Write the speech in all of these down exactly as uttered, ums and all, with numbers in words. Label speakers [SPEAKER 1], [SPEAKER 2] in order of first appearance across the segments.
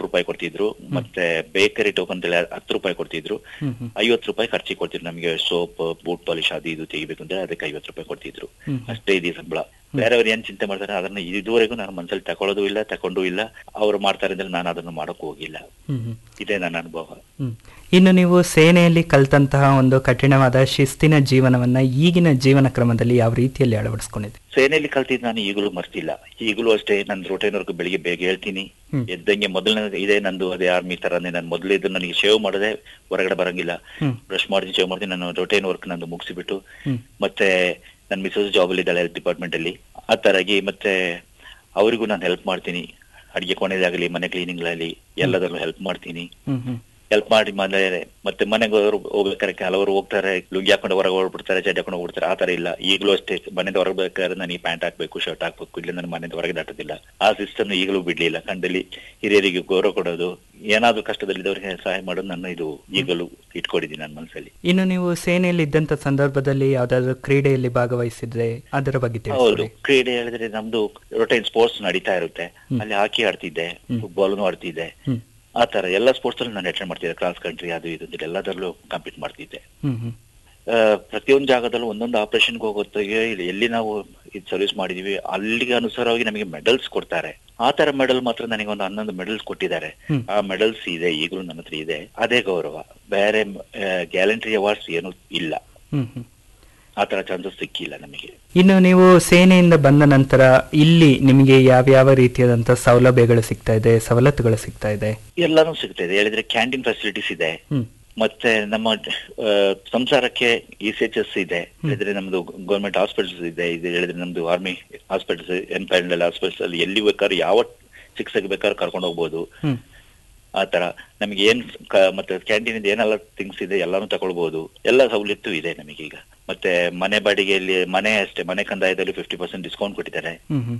[SPEAKER 1] ರೂಪಾಯಿ ಕೊಡ್ತಿದ್ರು. ಮತ್ತೆ ಬೇಕರಿ ಟೋಕನ್ ಅಂತ ಹತ್ತು ರೂಪಾಯಿ ಕೊಡ್ತಿದ್ರು. ಐವತ್ತು ರೂಪಾಯಿ ಖರ್ಚಿಗೆ ಕೊಡ್ತಿದ್ರು. ನಮಗೆ ಸೋಪ್, ಬೂಟ್ ಪಾಲಿಶ್ ಅದು ಇದು ತೆಗಿಬೇಕು ಅಂದ್ರೆ ಅದಕ್ಕೆ ಐವತ್ತು ರೂಪಾಯಿ ಕೊಡ್ತಿದ್ರು. ಅಷ್ಟೇ ಇದೆ ಸಂಬಳ. ಬೇರೆಯವ್ರು ಏನ್ ಚಿಂತೆ ಮಾಡ್ತಾರೆ ಅದನ್ನ ಇದುವರೆಗೂ ನಾನು ಮನಸ್ಸಲ್ಲಿ ತಕೊಳ್ಳೋದು ಇಲ್ಲ, ತಕೊಂಡು ಇಲ್ಲ. ಅವ್ರು ಮಾಡ್ತಾರೆ ಅಂದ್ರೆ ನಾನು ಅದನ್ನು ಮಾಡಕ್ ಹೋಗಿಲ್ಲ. ಇದೇ ನನ್ನ ಅನುಭವ.
[SPEAKER 2] ಇನ್ನು ನೀವು ಸೇನೆಯಲ್ಲಿ ಕಲ್ತಂತಹ ಒಂದು ಕಠಿಣವಾದ ಶಿಸ್ತಿನ ಜೀವನವನ್ನ ಈಗಿನ ಜೀವನ ಕ್ರಮದಲ್ಲಿ ಯಾವ ರೀತಿಯಲ್ಲಿ ಅಳವಡಿಸ್ಕೊಂಡಿದೆ?
[SPEAKER 1] ಸೇನೆಯಲ್ಲಿ ಕಲ್ತಿದ್ದು ನಾನು ಈಗಲೂ ಮರ್ತಿಲ್ಲ. ಈಗಲೂ ಅಷ್ಟೇ ನನ್ನ ರೂಟೈನ್ವರೆಗೂ ಬೆಳಿಗ್ಗೆ ಬೇಗ ಹೇಳ್ತೀನಿ. ಎದ್ದಂಗೆ ಮೊದಲನೇ ಇದೇ ನಂದು, ಅದೇ ಆರ್ಮಿ ತರಾನೇ. ನಾನು ಮೊದಲಿದ್ದು ನನಗೆ ಶೇವ್ ಮಾಡದೆ ಹೊರಗಡೆ ಬರಂಗಿಲ್ಲ. ಬ್ರಷ್ ಮಾಡ್ತೀನಿ, ಶೇವ್ ಮಾಡ್ತೀನಿ. ನಾನು ರೂಟೈನ್ ವರ್ಕ್ ನಂದು ಮುಗಿಸಿಬಿಟ್ಟು ಮತ್ತೆ ನನ್ನ ಮಿಸಸ್ ಜಾಬ್ ಅಲ್ಲಿ ಇದ್ದಾಳೆ ಹೆಲ್ತ್ ಡಿಪಾರ್ಟ್ಮೆಂಟ್ ಅಲ್ಲಿ. ಆ ತರಾಗಿ ಮತ್ತೆ ಅವರಿಗೂ ನಾನು ಹೆಲ್ಪ್ ಮಾಡ್ತೀನಿ. ಅಡಿಗೆ ಕೊನೆದಾಗಲಿ, ಮನೆ ಕ್ಲೀನಿಂಗ್ ಆಗಲಿ ಎಲ್ಲದರಲ್ಲೂ ಹೆಲ್ಪ್ ಮಾಡ್ತೀನಿ. ಹೆಲ್ಪ್ ಮಾಡಿ ಮನೆ ಮತ್ತೆ ಮನೆಗೆ ಹೋಗ್ಬೇಕಾರೆ ಕೆಲವರು ಹೋಗ್ತಾರೆ ಲುಂಗಿ ಹಾಕೊಂಡು ಹೊರಗೆ ಹೋಗ್ಬಿಡ್ತಾರೆ, ಚಡ್ಡಿ ಹಾಕೊಂಡು ಹೋಗ್ಬಿಡ್ತಾರೆ. ಆ ತರ ಇಲ್ಲ. ಈಗಲೂ ಅಷ್ಟೇ ಮನೆಯಿಂದ ಹೊರಗೆ ಬೇಕಾದ್ರೆ ನನಗೆ ಪ್ಯಾಂಟ್ ಹಾಕ್ಬೇಕು, ಶರ್ಟ್ ಹಾಕ್ಬೇಕು, ಇಲ್ಲ ನನ್ನ ಮನೆಯಿಂದ ಹೊರಗೆ ದಾಟೋದಿಲ್ಲ. ಆ ಸಿಸ್ಟಮ್ ಈಗಲೂ ಬಿಡ್ಲಿಲ್ಲ. ಕಂಡಲ್ಲಿ ಹಿರಿಯರಿಗೆ ಗೌರವ ಕೊಡೋದು, ಏನಾದ್ರೂ ಕಷ್ಟದಲ್ಲಿದ್ದವರಿಗೆ ಸಹಾಯ ಮಾಡೋದು ನನ್ನ ಇದು ಈಗಲೂ ಇಟ್ಕೊಂಡಿದ್ದೀನಿ ನನ್ನ ಮನಸ್ಸಲ್ಲಿ.
[SPEAKER 2] ಇನ್ನು ನೀವು ಸೇನೆಯಲ್ಲಿ ಇದ್ದಂತ ಸಂದರ್ಭದಲ್ಲಿ ಯಾವ್ದಾದ್ರು ಕ್ರೀಡೆಯಲ್ಲಿ ಭಾಗವಹಿಸಿದ್ರೆ ಅದರ ಬಗ್ಗೆ ತಿಳಿಸಿ.
[SPEAKER 1] ಹೌದು, ಕ್ರೀಡೆ ಹೇಳಿದ್ರೆ ನಮ್ದು ರೊಟೈನ್ ಸ್ಪೋರ್ಟ್ಸ್ ನಡೀತಾ ಇರುತ್ತೆ. ಅಲ್ಲಿ ಹಾಕಿ ಆಡ್ತಿದ್ದೆ, ಫುಟ್ಬಾಲ್ನು ಆಡ್ತಿದ್ದೆ. ಆ ತರ ಎಲ್ಲ ಸ್ಪೋರ್ಟ್ಸ್ ಅಲ್ಲಿ ನಾನು ಅಟೆಂಡ್ ಮಾಡ್ತಿದ್ದೆ. ಕ್ರಾಸ್ ಕಂಟ್ರಿ ಅದು ಇದು ಎಲ್ಲದರಲ್ಲೂ ಕಾಂಪೀಟ್ ಮಾಡ್ತಿದ್ದೆ. ಪ್ರತಿಯೊಂದು ಜಾಗದಲ್ಲೂ ಒಂದೊಂದು ಆಪರೇಷನ್ಗೆ ಹೋಗೋತ್ತಿಗೆ ಎಲ್ಲಿ ನಾವು ಇದು ಸರ್ವಿಸ್ ಮಾಡಿದೀವಿ ಅಲ್ಲಿಗೆ ಅನುಸಾರವಾಗಿ ನಮಗೆ ಮೆಡಲ್ಸ್ ಕೊಡ್ತಾರೆ. ಆ ತರ ಮೆಡಲ್ ಮಾತ್ರ ನನಗೆ ಒಂದು ಹನ್ನೊಂದು ಮೆಡಲ್ಸ್ ಕೊಟ್ಟಿದ್ದಾರೆ. ಆ ಮೆಡಲ್ಸ್ ಇದೆ, ಈಗಲೂ ನನ್ನ ಹತ್ರ ಇದೆ. ಅದೇ ಗೌರವ. ಬೇರೆ ಗ್ಯಾಲಂಟ್ರಿ ಅವಾರ್ಡ್ಸ್ ಏನು ಇಲ್ಲ. ಆ ತರ ಚಾನ್ಸಸ್ ಸಿಕ್ಕಿಲ್ಲ ನಮಗೆ.
[SPEAKER 2] ಇನ್ನು ನೀವು ಸೇನೆಯಿಂದ ಬಂದ ನಂತರ ಇಲ್ಲಿ ನಿಮಗೆ ಯಾವ್ಯಾವ ರೀತಿಯಾದಂತಹ ಸೌಲಭ್ಯಗಳು ಸಿಗ್ತಾ ಇದೆ, ಸವಲತ್ತುಗಳು ಸಿಗ್ತಾ ಇದೆ?
[SPEAKER 1] ಎಲ್ಲಾನು ಸಿಗ್ತಾ ಇದೆ. ಹೇಳಿದ್ರೆ ಕ್ಯಾಂಟೀನ್ ಫೆಸಿಲಿಟೀಸ್ ಇದೆ. ಮತ್ತೆ ನಮ್ಮ ಸಂಸಾರಕ್ಕೆ ಇ ಸಿ ಎಚ್ ಎಸ್ ಇದೆ. ಹೇಳಿದ್ರೆ ನಮ್ದು ಗೌರ್ಮೆಂಟ್ ಹಾಸ್ಪಿಟಲ್ಸ್ ಇದೆ. ಇದು ಹೇಳಿದ್ರೆ ನಮ್ದು ಆರ್ಮಿ ಹಾಸ್ಪಿಟಲ್ಸ್, ಎನ್ಫೈಲ್ಡ್ ಹಾಸ್ಪಿಟಲ್ಸ್ ಅಲ್ಲಿ ಎಲ್ಲಿ ಬೇಕಾದ್ರೆ ಯಾವ ಚಿಕಿತ್ಸೆಗೆ ಬೇಕಾದ್ರೆ ಕರ್ಕೊಂಡು ಹೋಗ್ಬೋದು. ಆ ತರ ನಮ್ಗೆ ಏನ್ ಮತ್ತೆ ಕ್ಯಾಂಟೀನ್ ಇಂದ ಏನೆಲ್ಲ ಥಿಂಗ್ಸ್ ಇದೆ ಎಲ್ಲಾನು ತಗೊಳ್ಬಹುದು. ಎಲ್ಲ ಸವಲತ್ತು ಇದೆ ನಮಗೀಗ. ಮತ್ತೆ ಮನೆ ಬಾಡಿಗೆಯಲ್ಲಿ ಮನೆ ಅಷ್ಟೇ, ಮನೆ ಕಂದಾಯದಲ್ಲಿ ಫಿಫ್ಟಿ ಪರ್ಸೆಂಟ್ ಡಿಸ್ಕೌಂಟ್ ಕೊಟ್ಟಿದ್ದಾರೆ.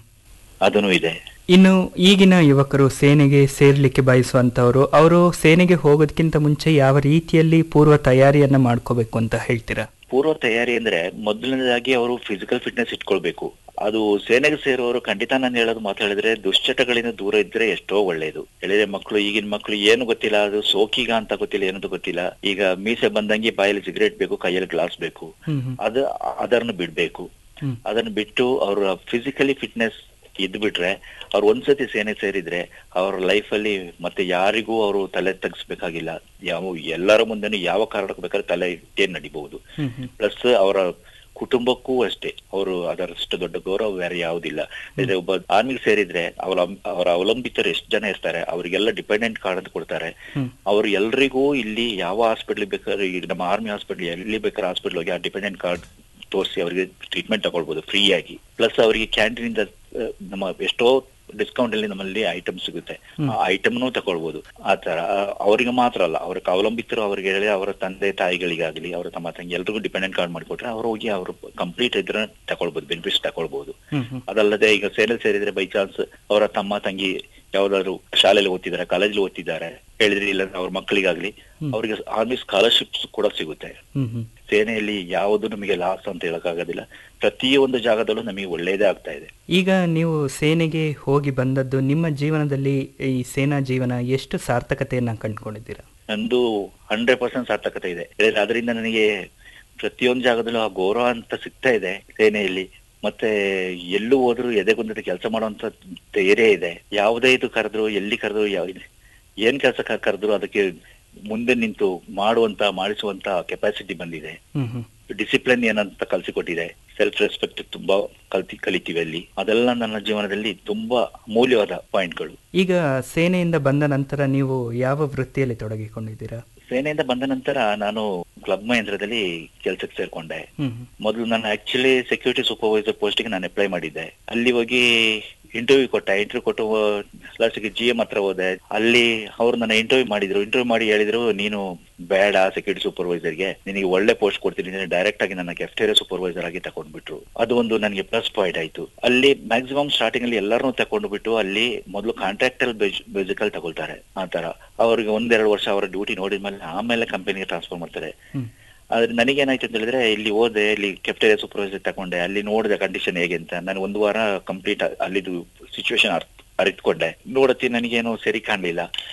[SPEAKER 1] ಅದನ್ನು ಇದೆ.
[SPEAKER 2] ಇನ್ನು ಈಗಿನ ಯುವಕರು ಸೇನೆಗೆ ಸೇರ್ಲಿಕ್ಕೆ ಬಯಸುವಂತವರು, ಅವರು ಸೇನೆಗೆ ಹೋಗೋದಕ್ಕಿಂತ ಮುಂಚೆ ಯಾವ ರೀತಿಯಲ್ಲಿ ಪೂರ್ವ ತಯಾರಿಯನ್ನ ಮಾಡ್ಕೋಬೇಕು ಅಂತ ಹೇಳ್ತೀರಾ?
[SPEAKER 1] ಪೂರ್ವ ತಯಾರಿ ಅಂದ್ರೆ ಮೊದಲನೇದಾಗಿ ಅವರು ಫಿಸಿಕಲ್ ಫಿಟ್ನೆಸ್ ಇಟ್ಕೊಳ್ಬೇಕು. ಅದು ಸೇನೆಗೆ ಸೇರುವವರು ಖಂಡಿತ ನಾನು ಹೇಳೋದು ಮಾತು ಹೇಳಿದ್ರೆ ದುಶ್ಚಟಗಳಿಂದ ದೂರ ಇದ್ರೆ ಎಷ್ಟೋ ಒಳ್ಳೇದು. ಹೇಳಿದ್ರೆ ಮಕ್ಕಳು, ಈಗಿನ ಮಕ್ಕಳು ಏನು ಗೊತ್ತಿಲ್ಲ, ಅದು ಸೋಕಿಗ ಅಂತ ಗೊತ್ತಿಲ್ಲ, ಏನಂತ ಗೊತ್ತಿಲ್ಲ. ಈಗ ಮೀಸೆ ಬಂದಂಗೆ ಬಾಯಲ್ಲಿ ಸಿಗರೇಟ್ ಬೇಕು, ಕೈಯಲ್ಲಿ ಗ್ಲಾಸ್ ಬೇಕು. ಅದು ಅದನ್ನು ಬಿಡ್ಬೇಕು. ಅದನ್ನು ಬಿಟ್ಟು ಅವ್ರ ಫಿಸಿಕಲಿ ಫಿಟ್ನೆಸ್ ಇದ್ ಬಿಟ್ರೆ ಅವ್ರು ಒಂದ್ಸತಿ ಸೇನೆ ಸೇರಿದ್ರೆ ಅವ್ರ ಲೈಫ್ ಅಲ್ಲಿ ಮತ್ತೆ ಯಾರಿಗೂ ಅವರು ತಲೆ ತಗ್ಸ್ಬೇಕಾಗಿಲ್ಲ. ಯಾವ ಎಲ್ಲರ ಮುಂದೆನೂ ಯಾವ ಕಾರಣಕ್ಕೆ ಬೇಕಾದ್ರೆ ತಲೆ ಇಟ್ಟೇ ನಡಿಬಹುದು. ಪ್ಲಸ್ ಅವರ ಕುಟುಂಬಕ್ಕೂ ಅಷ್ಟೇ ಅವರು ಅದರಷ್ಟು ದೊಡ್ಡ ಗೌರವ ಬೇರೆ ಯಾವುದಿಲ್ಲ. ಒಬ್ಬ ಆರ್ಮಿಗೆ ಸೇರಿದ್ರೆ ಅವರ ಅವರ ಅವಲಂಬಿತರು ಎಷ್ಟು ಜನ ಇರ್ತಾರೆ, ಅವರಿಗೆಲ್ಲ ಡಿಪೆಂಡೆಂಟ್ ಕಾರ್ಡ್ ಅಂತ ಕೊಡ್ತಾರೆ. ಅವ್ರು ಎಲ್ರಿಗೂ ಇಲ್ಲಿ ಯಾವ ಹಾಸ್ಪಿಟ್ಲ್ ಬೇಕಾದ್ರೆ, ಈಗ ನಮ್ಮ ಆರ್ಮಿ ಹಾಸ್ಪಿಟ್ಲ್ ಎಲ್ಲಿ ಬೇಕಾದ್ರೆ ಹಾಸ್ಪಿಟ್ಲ್ ಹೋಗಿ ಆ ಡಿಪೆಂಡೆಂಟ್ ಕಾರ್ಡ್ ತೋರಿಸಿ ಅವರಿಗೆ ಟ್ರೀಟ್ಮೆಂಟ್ ತಗೊಳ್ಬಹುದು ಫ್ರೀ ಆಗಿ. ಪ್ಲಸ್ ಅವರಿಗೆ ಕ್ಯಾಂಟೀನ್ ಇಂದ ನಮ್ಮ ಎಷ್ಟೋ ಡಿಸ್ಕೌಂಟ್ ಅಲ್ಲಿ ನಮ್ಮಲ್ಲಿ ಐಟಮ್ ಸಿಗುತ್ತೆ. ಆ ಐಟಮ್ನು ತಗೊಳ್ಬಹುದು. ಆ ತರ ಅವರಿಗೆ ಮಾತ್ರ ಅಲ್ಲ, ಅವ್ರ ಅವಲಂಬಿತರು ಅವ್ರಿಗೆ ಹೇಳಿ ಅವರ ತಂದೆ ತಾಯಿಗಳಿಗಾಗ್ಲಿ, ಅವರ ತಮ್ಮ ತಂಗಿ ಎಲ್ರಿಗೂ ಡಿಪೆಂಡೆಂಟ್ ಕಾರ್ಡ್ ಮಾಡಿಕೊಟ್ರೆ ಅವ್ರು ಹೋಗಿ ಅವರು ಕಂಪ್ಲೀಟ್ ಇದ್ರ ತಗೊಳ್ಬಹುದು, ಬೆನಿಫಿಟ್ಸ್ ತಗೊಳ್ಬಹುದು. ಅದಲ್ಲದೆ ಈಗ ಸೇನೆಯಲ್ಲಿ ಸೇರಿದ್ರೆ ಬೈ ಚಾನ್ಸ್ ಅವರ ತಮ್ಮ ತಂಗಿ ಯಾವ್ದಾದ್ರು ಶಾಲೆಯಲ್ಲಿ ಓದ್ತಿದ್ದಾರೆ, ಕಾಲೇಜಲ್ಲಿ ಓದ್ತಿದ್ದಾರೆ ಹೇಳಿದ್ರೆ, ಇಲ್ಲ ಅವ್ರ ಮಕ್ಕಳಿಗಾಗ್ಲಿ ಅವ್ರಿಗೆ ಆರ್ಮಿ ಸ್ಕಾಲರ್ಶಿಪ್ಸ್ ಕೂಡ ಸಿಗುತ್ತೆ. ಸೇನೆಯಲ್ಲಿ ಯಾವುದು ನಮಗೆ ಲಾಸ್ ಅಂತ ಹೇಳಕ್ಕಾಗೋದಿಲ್ಲ. ಪ್ರತಿಯೊಂದು ಜಾಗದಲ್ಲೂ ನಮಗೆ ಒಳ್ಳೇದೇ ಆಗ್ತಾ ಇದೆ.
[SPEAKER 2] ಈಗ ನೀವು ಸೇನೆಗೆ ಹೋಗಿ ಬಂದದ್ದು ನಿಮ್ಮ ಜೀವನದಲ್ಲಿ ಈ ಸೇನಾ ಜೀವನ ಎಷ್ಟು ಸಾರ್ಥಕತೆಯನ್ನ ಕಂಡುಕೊಂಡಿದ್ದೀರಾ?
[SPEAKER 1] ನಂದು ಹಂಡ್ರೆಡ್ ಪರ್ಸೆಂಟ್ ಸಾರ್ಥಕತೆ ಇದೆ. ಅದರಿಂದ ನನಗೆ ಪ್ರತಿಯೊಂದು ಜಾಗದಲ್ಲೂ ಆ ಗೌರವ ಅಂತ ಸಿಗ್ತಾ ಇದೆ ಸೇನೆಯಲ್ಲಿ. ಮತ್ತೆ ಎಲ್ಲೂ ಹೋದ್ರು ಎದೆಗುಂದದ ಕೆಲಸ ಮಾಡುವಂತ ಧೈರ್ಯ ಇದೆ. ಯಾವುದೇ ಇದು ಕರೆದ್ರು, ಎಲ್ಲಿ ಕರೆದ್ರು, ಯಾವ ಏನ್ ಕೆಲಸ ಕರೆದ್ರು ಅದಕ್ಕೆ ಮುಂದೆ ನಿಂತು ಮಾಡುವಂತ ಮಾಡಿಸುವಂತ ಕೆಪಾಸಿಟಿ ಬಂದಿದೆ. ಡಿಸಿಪ್ಲಿನ್ ಏನಂತ ಕಲ್ಸಿಕೊಟ್ಟಿದೆ. ಸೆಲ್ಫ್ ರೆಸ್ಪೆಕ್ಟ್ ತುಂಬಾ ಕಲ್ತಿ ಕಲಿತೀವಿ ಅಲ್ಲಿ. ಅದೆಲ್ಲ ನನ್ನ ಜೀವನದಲ್ಲಿ ತುಂಬಾ ಅಮೂಲ್ಯವಾದ ಪಾಯಿಂಟ್ಗಳು.
[SPEAKER 2] ಈಗ ಸೇನೆಯಿಂದ ಬಂದ ನಂತರ ನೀವು ಯಾವ ವೃತ್ತಿಯಲ್ಲಿ ತೊಡಗಿಕೊಂಡಿದ್ದೀರಾ?
[SPEAKER 1] ಸೇನೆಯಿಂದ ಬಂದ ನಂತರ ನಾನು ಕ್ಲಬ್ ಮಹೇಂದ್ರದಲ್ಲಿ ಕೆಲ್ಸಕ್ಕೆ ಸೇರ್ಕೊಂಡೆ. ಮೊದಲು ನಾನು ಆಕ್ಚುಲಿ ಸೆಕ್ಯೂರಿಟಿ ಸೂಪರ್ವೈಸರ್ ಪೋಸ್ಟ್ಗೆ ನಾನು ಅಪ್ಲೈ ಮಾಡಿದ್ದೆ. ಅಲ್ಲಿ ಹೋಗಿ ಇಂಟರ್ವ್ಯೂ ಕೊಟ್ಟ. ಇಂಟರ್ವ್ಯೂ ಕೊಟ್ಟು ಲಾಸ್ಟ್ಗೆ ಜಿ ಎಂ ಹತ್ರ ಹೋದೆ. ಅಲ್ಲಿ ಅವ್ರು ನನ್ನ ಇಂಟರ್ವ್ಯೂ ಮಾಡಿದ್ರು. ಇಂಟರ್ವ್ಯೂ ಮಾಡಿ ಹೇಳಿದ್ರು, ನೀನು ಬೇಡ ಸೆಕ್ಯೂರಿಟಿ ಸೂಪರ್ವೈಸರ್ಗೆ, ನಿನಗೆ ಒಳ್ಳೆ ಪೋಸ್ಟ್ ಕೊಡ್ತೀನಿ, ಡೈರೆಕ್ಟ್ ಆಗಿ ನನ್ನ ಕೆಫ್ಟೇರಿಯಾ ಸೂಪರ್ವೈಸರ್ ಆಗಿ ತಗೊಂಡ್ಬಿಟ್ರು. ಅದು ಒಂದು ನನಗೆ ಪ್ಲಸ್ ಪಾಯಿಂಟ್ ಆಯ್ತು. ಅಲ್ಲಿ ಮ್ಯಾಕ್ಸಿಮಮ್ ಸ್ಟಾರ್ಟಿಂಗ್ ಅಲ್ಲಿ ಎಲ್ಲರನ್ನೂ ತಗೊಂಡು ಬಿಟ್ಟು ಅಲ್ಲಿ ಮೊದಲು ಕಾಂಟ್ರಾಕ್ಟಲ್ ಬೇಸಿಕಲ್ ತಗೊಳ್ತಾರೆ. ಆ ತರ ಅವ್ರಿಗೆ ಒಂದೆರಡು ವರ್ಷ ಅವರ ಡ್ಯೂಟಿ ನೋಡಿದ್ಮೇಲೆ ಆಮೇಲೆ ಕಂಪನಿಗೆ ಟ್ರಾನ್ಸ್ಫರ್ ಮಾಡ್ತಾರೆ. ಆದ್ರೆ ನನಗೇನಾಯ್ತು ಅಂತ ಹೇಳಿದ್ರೆ, ಇಲ್ಲಿ ಹೋದೆ, ಇಲ್ಲಿ ಕೆಫ್ಟೇರಿಯಾ ಸೂಪರ್ವೈಸರ್ ತಗೊಂಡೆ, ಅಲ್ಲಿ ನೋಡಿದೆ ಕಂಡೀಷನ್ ಹೇಗೆ ಅಂತ. ನಾನು ಒಂದು ವಾರ ಕಂಪ್ಲೀಟ್ ಅಲ್ಲಿದು ಸಿಚುವೇಶನ್ ಅರಿತ್ಕೊಂಡೆ. ನೋಡತ್ತಿ ನನಗೇನು ಸರಿ ಕಾಣ್ಲಿಲ್ಲ.